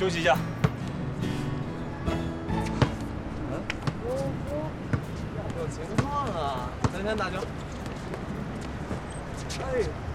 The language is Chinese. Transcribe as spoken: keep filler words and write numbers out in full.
休息一下。 嗯，有情况啊，谈谈打球。哎。